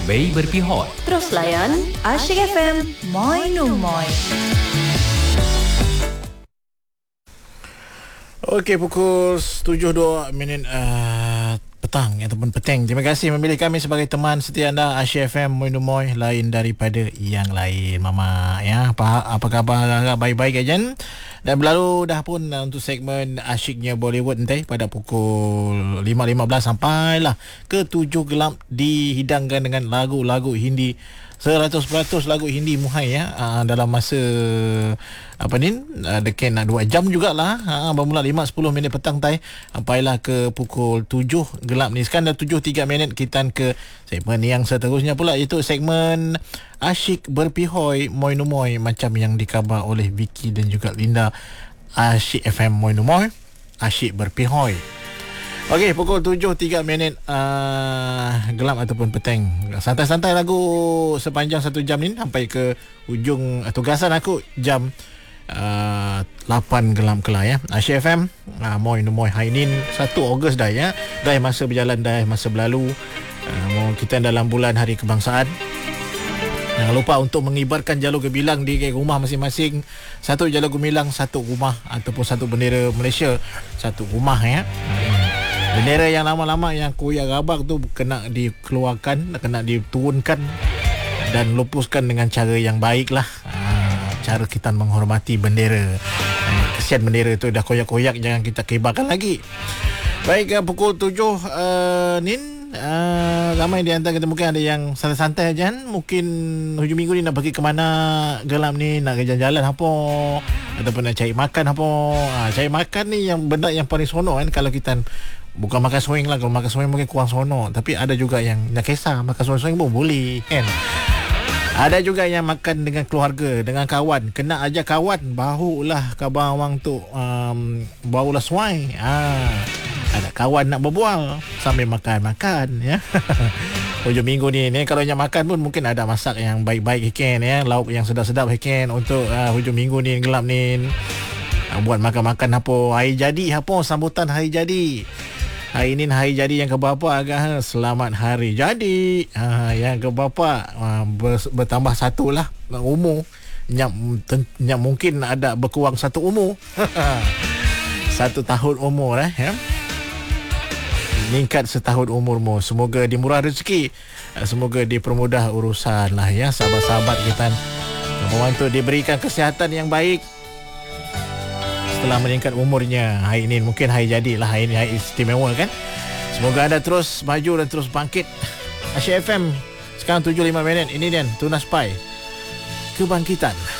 Baik berpihak. Terus layan Asyik FM Moi Nu Moi. Okey, pukul 7.02 petang ataupun petang. Terima kasih memilih kami sebagai teman setia anda. Asyik FM Moi Nu Moi, lain daripada yang lain. Mama ya, apa khabar? Baik-baik aja. Dan berlalu dah pun untuk segmen asyiknya Bollywood nanti pada pukul 5.15 sampailah ke 7 gelap dihidangkan dengan lagu-lagu Hindi 100% lagu Hindi muhai ya, dalam masa dekat nak 2 jam jugalah, bermula 5.10 minit petang tai sampailah ke pukul 7 gelap ni. Sekarang dah 7.03 minit, kita ke segmen yang seterusnya pula, iaitu segmen Asyik Berpihoi Moi Nu Moi, macam yang dikhabar oleh Vicky dan juga Linda. Asyik FM Moi Nu Moi, Asyik Berpihoi. Okey, pukul 7.03 minit gelap ataupun petang. Santai-santai lagu sepanjang 1 jam ni sampai ke hujung tugasan aku jam 8 gelap kelak ya. Asyik FM Moi Nu Moi hari ni 1 Ogos dah ya. Dah masa berjalan, dah masa berlalu. Kita dalam bulan Hari Kebangsaan. Jangan lupa untuk mengibarkan jalur gemilang di rumah masing-masing. Satu jalur gemilang, satu rumah, ataupun satu bendera Malaysia, satu rumah ya. Bendera yang lama-lama yang koyak rabak tu kena dikeluarkan, kena diturunkan dan lupuskan dengan cara yang baik lah. Cara kita menghormati bendera. Kesian bendera tu dah koyak-koyak, jangan kita kibarkan lagi. Baik, pukul 7 Nin. Ramai di antara kita mungkin ada yang santai-santai aja. Mungkin hujung minggu ni nak pergi ke mana gelap ni, nak jalan-jalan apa, ataupun nak cari makan apa. Cari makan ni yang benda yang paling seronok kan. Kalau kita bukan makan swing lah, kalau makan swing mungkin kurang seronok. Tapi ada juga yang nak kisah makan swing pun boleh kan. Ada juga yang makan dengan keluarga, dengan kawan. Kena ajak kawan, barulah kabar awang tu barulah swing. Ada kawan nak berbual sambil makan-makan ya. Hujung minggu ni kalau nak makan pun mungkin ada masak yang baik-baik ikan ya, lauk yang sedap-sedap ikan untuk hujung minggu ni gelap ni. Buat makan-makan apa, hari jadi apa, sambutan hari jadi. Hari ni hari jadi yang keberapa agak selamat hari jadi. Yang keberapa bertambah satu lah umur. Yang mungkin ada berkurang satu umur. 1 tahun umur ya. Meningkat setahun umurmu. Semoga dimurah rezeki, semoga dipermudah urusan lah ya. Sahabat-sahabat kita membantu diberikan kesihatan yang baik setelah meningkat umurnya. Hari ini mungkin hari jadilah, hari ini hari istimewa kan. Semoga anda terus maju dan terus bangkit. Asyik FM sekarang 7.05 minit. Ini dia Tunas Pai Kebangkitan.